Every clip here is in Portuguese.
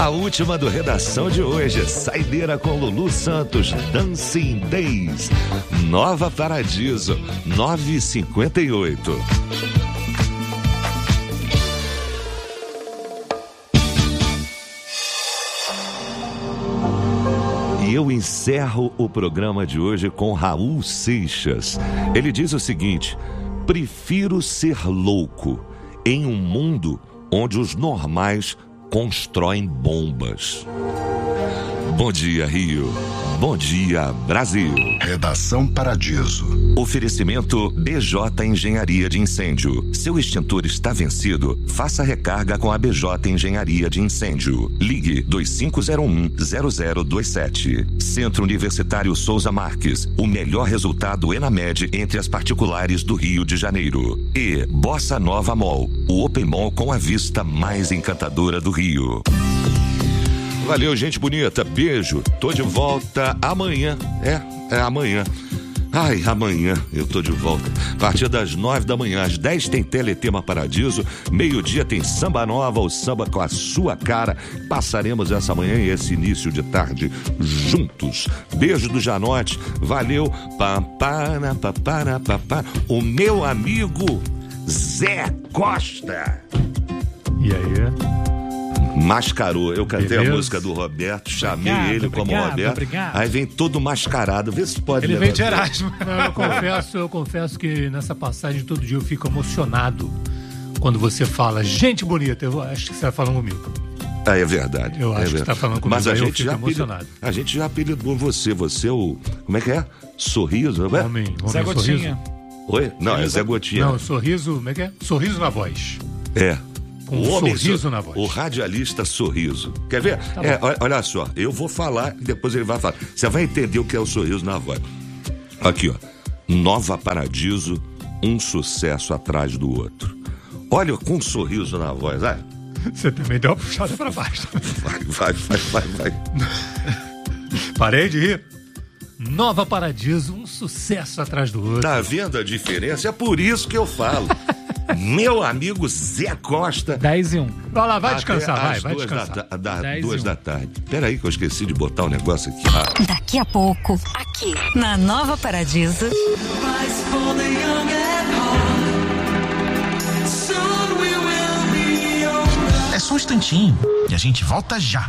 A última do Redação de hoje, saideira com Lulu Santos, Dancing Days. Nova Paradiso, 9h58. E eu encerro o programa de hoje com Raul Seixas. Ele diz o seguinte: prefiro ser louco em um mundo onde os normais constroem bombas. Bom dia, Rio. Bom dia, Brasil. Redação Paradiso. Oferecimento BJ Engenharia de Incêndio. Seu extintor está vencido? Faça recarga com a BJ Engenharia de Incêndio. Ligue 2501-0027. Centro Universitário Souza Marques. O melhor resultado ENAMED entre as particulares do Rio de Janeiro. E Bossa Nova Mall. O Open Mall com a vista mais encantadora do Rio. Valeu, gente bonita. Beijo. Tô de volta amanhã. É amanhã. Ai, amanhã eu tô de volta. A partir das 9 da manhã, às 10 tem Teletema Paradiso. Meio-dia tem Samba Nova, o samba com a sua cara. Passaremos essa manhã e esse início de tarde juntos. Beijo do Janote. Valeu. O meu amigo Zé Costa. E aí? Mascarou, eu cantei Beleza. A música do Roberto, chamei ele como Roberto. Obrigado. Aí vem todo mascarado, vê se pode. Ele vem de Erasmo. Eu confesso que nessa passagem todo dia eu fico emocionado quando você fala gente bonita. Eu acho que você está falando comigo. Ah, é verdade. Eu acho que você está falando comigo. Mas a gente já emocionado. A gente já apelidou você. Você é o. Como é que é? Sorriso, não é? Homem Zé Gotinha. Oi? Não, é Zé Gotinha. Não, sorriso. Como é que é? Sorriso na voz. É. Com um sorriso na voz. O radialista sorriso. Quer ver? Tá olha só, eu vou falar e depois ele vai falar. Você vai entender o que é o sorriso na voz. Aqui, ó. Nova Paradiso, um sucesso atrás do outro. Olha, com um sorriso na voz, vai. Você também deu uma puxada pra baixo. Vai. Parei de rir. Nova Paradiso, um sucesso atrás do outro. Tá vendo a diferença? É por isso que eu falo. Meu amigo Zé Costa. 10:01. Vai lá, vai descansar, vai descansar. Dez 2 e 1. da tarde. Peraí que eu esqueci de botar um negócio aqui. Daqui a pouco, aqui na Nova Paradiso. É só um instantinho e a gente volta já.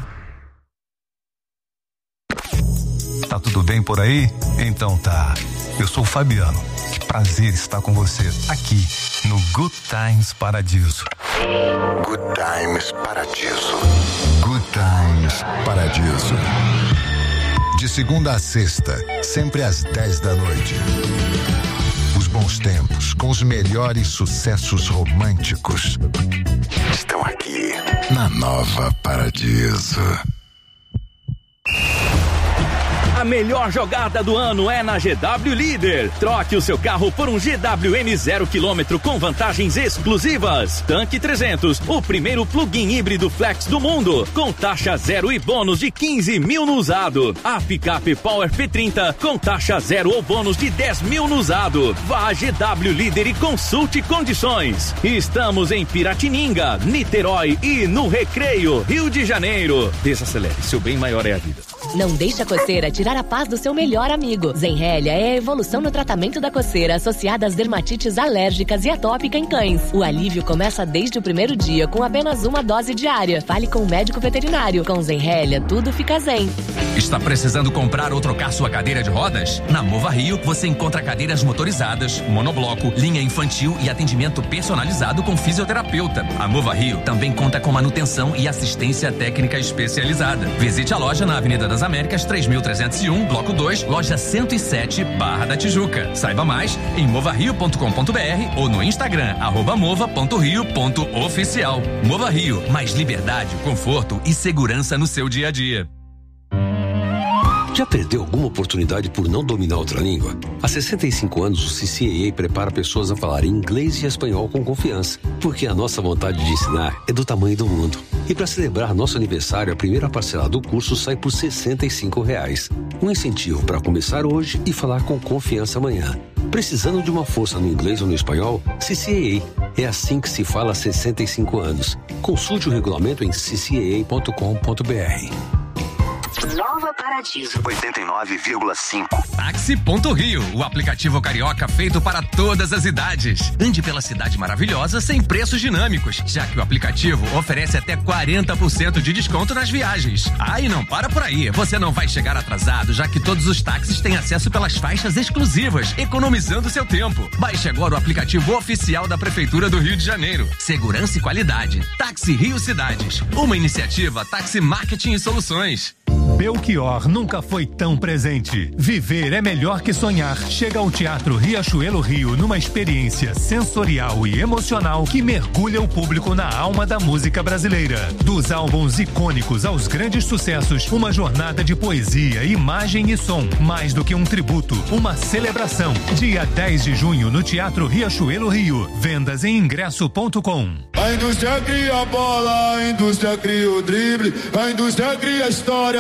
Tá tudo bem por aí? Então tá. Eu sou o Fabiano. Que prazer estar com você aqui no Good Times Paradiso. Good Times Paradiso. Good Times Paradiso. De segunda a sexta, sempre às 10 da noite. Os bons tempos, com os melhores sucessos românticos, estão aqui na Nova Paradiso. A melhor jogada do ano é na GW Líder. Troque o seu carro por um GWM 0 km com vantagens exclusivas. Tanque 300, o primeiro plug-in híbrido flex do mundo, com taxa zero e bônus de 15 mil no usado. A picape Power P30 com taxa zero ou bônus de 10 mil no usado. Vá a GW Líder e consulte condições. Estamos em Piratininga, Niterói e no Recreio, Rio de Janeiro. Desacelere, seu bem maior é a vida. Não deixe a coceira tirar a paz do seu melhor amigo. Zenrelia é a evolução no tratamento da coceira associada às dermatites alérgicas e atópica em cães. O alívio começa desde o primeiro dia com apenas uma dose diária. Fale com o médico veterinário. Com Zenrelia, tudo fica zen. Está precisando comprar ou trocar sua cadeira de rodas? Na Mova Rio, você encontra cadeiras motorizadas, monobloco, linha infantil e atendimento personalizado com fisioterapeuta. A Mova Rio também conta com manutenção e assistência técnica especializada. Visite a loja na Avenida das Américas, 3301, Bloco 2, loja 107, Barra da Tijuca. Saiba mais em movario.com.br ou no Instagram, @mova.rio.oficial. Mova Rio, mais liberdade, conforto e segurança no seu dia a dia. Já perdeu alguma oportunidade por não dominar outra língua? Há 65 anos, o CCAA prepara pessoas a falar inglês e espanhol com confiança, porque a nossa vontade de ensinar é do tamanho do mundo. E para celebrar nosso aniversário, a primeira parcela do curso sai por R$ 65. Um incentivo para começar hoje e falar com confiança amanhã. Precisando de uma força no inglês ou no espanhol? CCAA. É assim que se fala há 65 anos. Consulte o regulamento em ccaa.com.br. Nova Paradiso 89,5. Táxi.Rio, o aplicativo carioca feito para todas as idades. Ande pela cidade maravilhosa sem preços dinâmicos, já que o aplicativo oferece até 40% de desconto nas viagens. Ah, e não para por aí, você não vai chegar atrasado, já que todos os táxis têm acesso pelas faixas exclusivas, economizando seu tempo. Baixe agora o aplicativo oficial da Prefeitura do Rio de Janeiro. Segurança e qualidade. Táxi Rio Cidades, uma iniciativa Táxi Marketing e Soluções. Belchior nunca foi tão presente. Viver é melhor que sonhar. Chega ao Teatro Riachuelo Rio numa experiência sensorial e emocional que mergulha o público na alma da música brasileira. Dos álbuns icônicos aos grandes sucessos, uma jornada de poesia, imagem e som. Mais do que um tributo, uma celebração. Dia 10 de junho no Teatro Riachuelo Rio. Vendas em ingresso.com. A indústria cria a bola, a indústria cria o drible, a indústria cria a história.